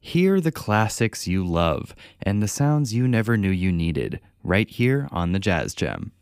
Hear the classics you love and the sounds you never knew you needed, right here on the Jazz Gem.